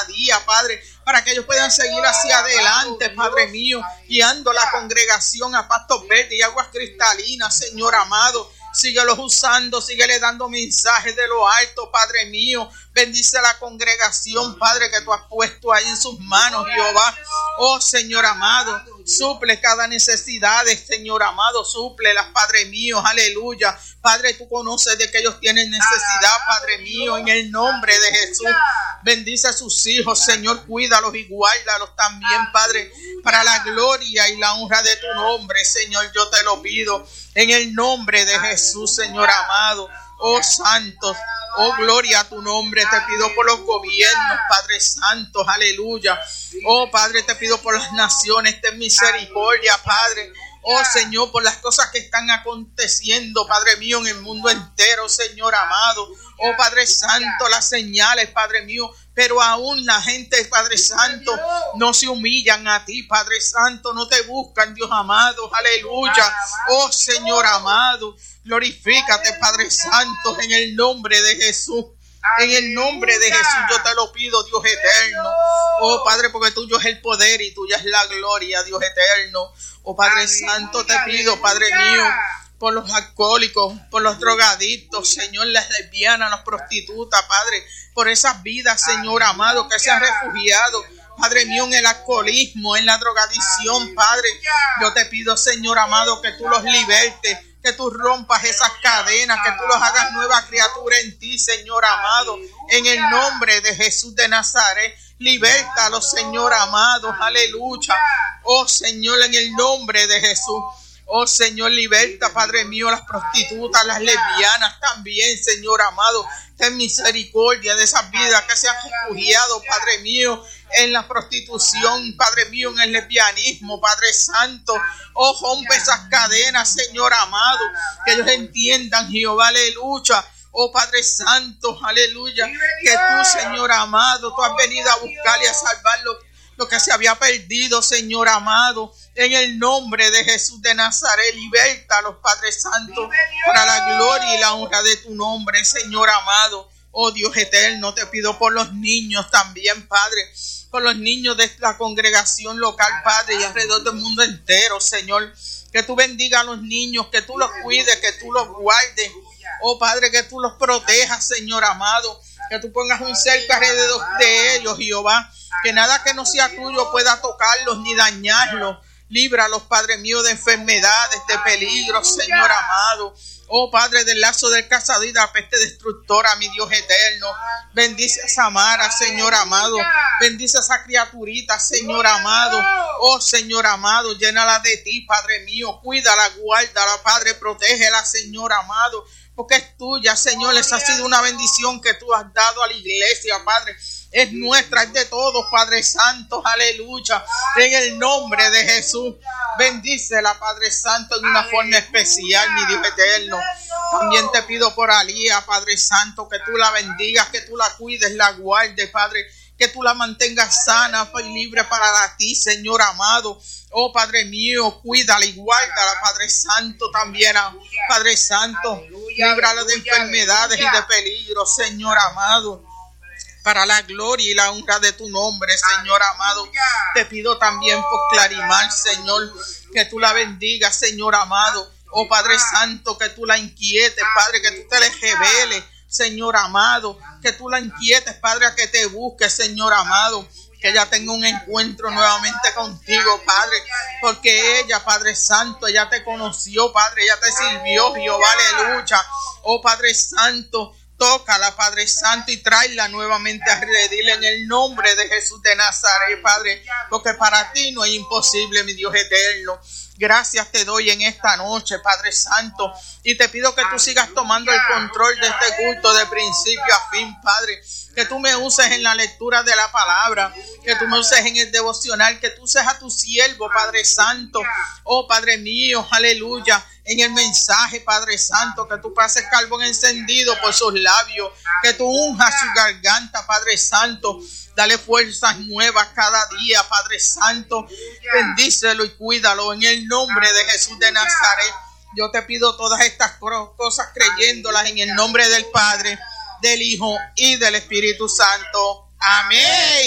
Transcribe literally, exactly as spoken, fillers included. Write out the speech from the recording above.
día, Padre, para que ellos puedan seguir hacia adelante, Padre mío, guiando la congregación a pastos verdes y aguas cristalinas, Señor amado. Síguelos usando, síguele dando mensajes de lo alto, Padre mío. Bendice a la congregación, Padre, que tú has puesto ahí en sus manos, Jehová. Oh, Señor amado, suple cada necesidad, Señor amado, súplelas, Padre mío, aleluya. Padre, tú conoces de que ellos tienen necesidad, Padre mío, en el nombre de Jesús. Bendice a sus hijos, Señor, cuídalos y guárdalos también, Padre, para la gloria y la honra de tu nombre, Señor, yo te lo pido. En el nombre de Jesús, Señor amado. Oh, santos, oh, gloria a tu nombre. Te pido por los gobiernos, Padre Santo, aleluya. Oh, Padre, te pido por las naciones, ten misericordia, Padre. Oh, Señor, por las cosas que están aconteciendo, Padre mío, en el mundo entero, Señor amado. Oh, Padre Santo, las señales, Padre mío. Pero aún la gente, Padre Santo, no se humillan a ti, Padre Santo, no te buscan, Dios amado, aleluya. Oh, Señor amado, glorifícate, Padre Santo, en el nombre de Jesús. En el nombre de Jesús yo te lo pido, Dios eterno. Oh, Padre, porque tuyo es el poder y tuya es la gloria, Dios eterno. Oh, Padre Santo, te pido, Padre mío, por los alcohólicos, por los drogadictos, Señor, las lesbianas, las prostitutas, Padre, por esas vidas, Señor amado, que se han refugiado, Padre mío, en el alcoholismo, en la drogadicción, Padre. Yo te pido, Señor amado, que tú los libertes, que tú rompas esas cadenas, que tú los hagas nueva criatura en ti, Señor amado, en el nombre de Jesús de Nazaret. Libértalos, Señor amado, aleluya. Oh, Señor, en el nombre de Jesús. Oh, Señor, liberta, Padre mío, las prostitutas, las lesbianas también, Señor amado. Ten misericordia de esas vidas que se han refugiado, Padre mío, en la prostitución, Padre mío, en el lesbianismo, Padre Santo. Oh, rompe esas cadenas, Señor amado, que ellos entiendan, Jehová, aleluya. Oh, Padre Santo, aleluya, que tú, Señor amado, tú has venido a buscar y a salvar lo, lo que se había perdido, Señor amado. En el nombre de Jesús de Nazaret, libértalos, Padre Santo, para la gloria y la honra de tu nombre, Señor amado. Oh, Dios eterno, te pido por los niños también, Padre, por los niños de la congregación local, Padre, y alrededor del mundo entero, Señor. Que tú bendiga a los niños, que tú los cuides, que tú los guardes. Oh, Padre, que tú los protejas, Señor amado. Que tú pongas un cerco alrededor de ellos, Jehová. Que nada que no sea tuyo pueda tocarlos ni dañarlos. Líbralos, Padre mío, de enfermedades, de peligros, Señor amado. Oh, Padre, del lazo del cazador y de la peste destructora, mi Dios eterno. Bendice a Samara, Señor amado. Bendice a esa criaturita, Señor amado. Oh, Señor amado, llénala de ti, Padre mío. Cuídala, guárdala, Padre, protégela, Señor amado. Porque es tuya, Señor. Esa ha sido una bendición que tú has dado a la iglesia, Padre. Es nuestra, es de todos, Padre Santo, aleluya. En el nombre de Jesús, bendícela, Padre Santo, de una forma especial, mi Dios eterno. También te pido por Alía, Padre Santo, que tú la bendigas, que tú la cuides, la guardes, Padre, que tú la mantengas sana y libre para ti, Señor amado. Oh, Padre mío, cuídala y guárdala, Padre Santo, también, Padre Santo, líbrala de enfermedades y de peligros, Señor amado. Para la gloria y la honra de tu nombre, Señor amado. Te pido también por Clarimar, Señor, que tú la bendigas, Señor amado. Oh, Padre Santo, que tú la inquietes, Padre, que tú te le reveles, Señor amado. Que tú la inquietes, Padre, a que te busques, Señor amado. Que ella tenga un encuentro nuevamente contigo, Padre. Porque ella, Padre Santo, ella te conoció, Padre. Ella te sirvió, Jehová, aleluya. Oh, Padre Santo, tócala, Padre Santo, y tráela nuevamente a redil en el nombre de Jesús de Nazaret, Padre, porque para ti no es imposible, mi Dios eterno. Gracias te doy en esta noche, Padre Santo, y te pido que tú sigas tomando el control de este culto de principio a fin, Padre. Que tú me uses en la lectura de la palabra, que tú me uses en el devocional, que tú seas a tu siervo, Padre Santo. Oh, Padre mío, aleluya. En el mensaje, Padre Santo, que tú pases carbón encendido por sus labios, que tú unjas su garganta, Padre Santo. Dale fuerzas nuevas cada día, Padre Santo. Bendícelo y cuídalo en el nombre de Jesús de Nazaret. Yo te pido todas estas cosas creyéndolas en el nombre del Padre, del Hijo y del Espíritu Santo. Amén.